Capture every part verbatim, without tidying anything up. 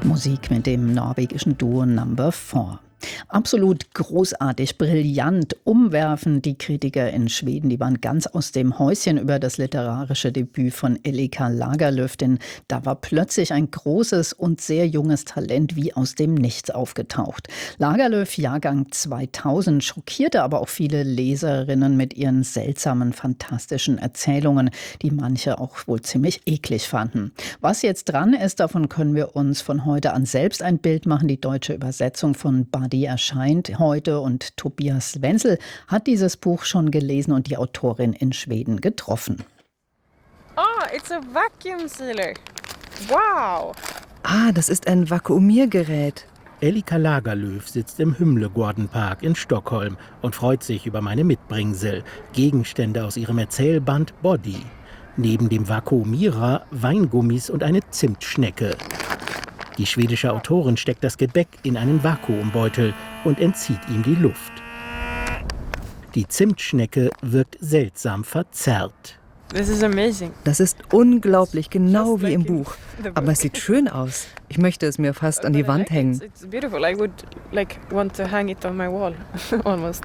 Musik mit dem norwegischen Duo Number Four. Absolut großartig, brillant, umwerfend. Die Kritiker in Schweden, die waren ganz aus dem Häuschen über das literarische Debüt von Elika Lagerlöf, denn da war plötzlich ein großes und sehr junges Talent wie aus dem Nichts aufgetaucht. Lagerlöf, Jahrgang zweitausend, schockierte aber auch viele Leserinnen mit ihren seltsamen, fantastischen Erzählungen, die manche auch wohl ziemlich eklig fanden. Was jetzt dran ist, davon können wir uns von heute an selbst ein Bild machen. Die deutsche Übersetzung von Buddy erscheint heute und Tobias Wenzel hat dieses Buch schon gelesen und die Autorin in Schweden getroffen. Ah, it's a vacuum sealer. Wow! Ah, das ist ein Vakuumiergerät. Elika Lagerlöf sitzt im Hymlegården-Park in Stockholm und freut sich über meine Mitbringsel, Gegenstände aus ihrem Erzählband Body. Neben dem Vakuumierer Weingummis und eine Zimtschnecke. Die schwedische Autorin steckt das Gebäck in einen Vakuumbeutel und entzieht ihm die Luft. Die Zimtschnecke wirkt seltsam verzerrt. This is amazing. Das ist unglaublich, genau wie im Buch. Aber es sieht schön aus. Ich möchte es mir fast an die Wand hängen. It's beautiful. I would like want to hang it on my wall almost.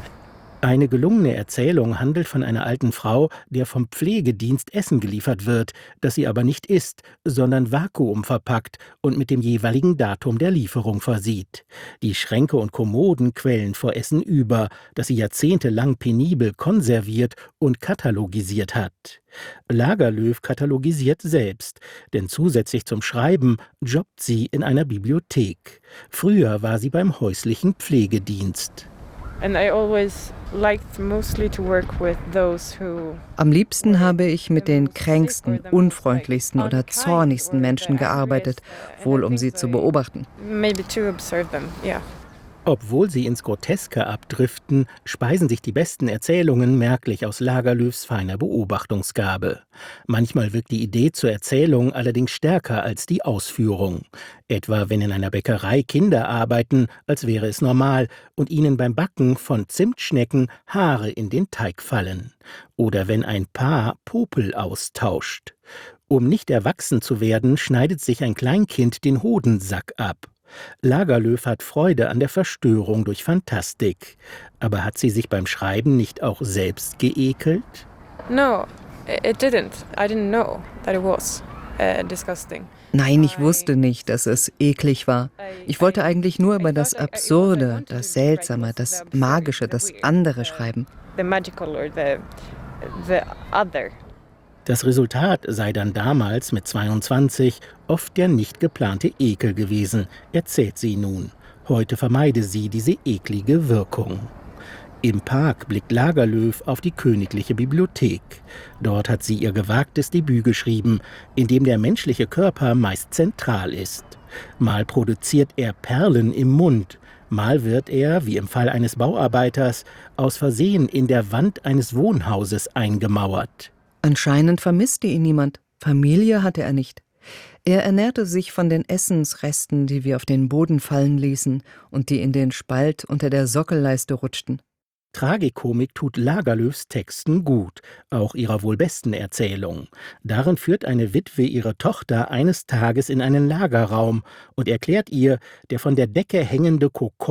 Eine gelungene Erzählung handelt von einer alten Frau, der vom Pflegedienst Essen geliefert wird, das sie aber nicht isst, sondern vakuumverpackt und mit dem jeweiligen Datum der Lieferung versieht. Die Schränke und Kommoden quellen vor Essen über, das sie jahrzehntelang penibel konserviert und katalogisiert hat. Lagerlöf katalogisiert selbst, denn zusätzlich zum Schreiben jobbt sie in einer Bibliothek. Früher war sie beim häuslichen Pflegedienst. And I always liked mostly to work with those who Am liebsten habe ich mit den kränksten, unfreundlichsten oder zornigsten Menschen gearbeitet, wohl um sie zu beobachten. maybe to observe them. Yeah. Obwohl sie ins Groteske abdriften, speisen sich die besten Erzählungen merklich aus Lagerlöfs feiner Beobachtungsgabe. Manchmal wirkt die Idee zur Erzählung allerdings stärker als die Ausführung. Etwa wenn in einer Bäckerei Kinder arbeiten, als wäre es normal, und ihnen beim Backen von Zimtschnecken Haare in den Teig fallen. Oder wenn ein Paar Popel austauscht. Um nicht erwachsen zu werden, schneidet sich ein Kleinkind den Hodensack ab. Lagerlöf hat Freude an der Verstörung durch Fantastik. Aber hat sie sich beim Schreiben nicht auch selbst geekelt? No, it didn't. I didn't know that it was uh, disgusting. Nein, ich wusste nicht, dass es eklig war. Ich wollte eigentlich nur über das Absurde, das Seltsame, das Magische, das andere schreiben. The magical or the the other. Das Resultat sei dann damals mit zweiundzwanzig oft der nicht geplante Ekel gewesen, erzählt sie nun. Heute vermeide sie diese eklige Wirkung. Im Park blickt Lagerlöf auf die Königliche Bibliothek. Dort hat sie ihr gewagtes Debüt geschrieben, in dem der menschliche Körper meist zentral ist. Mal produziert er Perlen im Mund, mal wird er, wie im Fall eines Bauarbeiters, aus Versehen in der Wand eines Wohnhauses eingemauert. Anscheinend vermisste ihn niemand. Familie hatte er nicht. Er ernährte sich von den Essensresten, die wir auf den Boden fallen ließen und die in den Spalt unter der Sockelleiste rutschten. Tragikomik tut Lagerlöfs Texten gut, auch ihrer wohl besten Erzählung. Darin führt eine Witwe ihre Tochter eines Tages in einen Lagerraum und erklärt ihr, der von der Decke hängende Kokon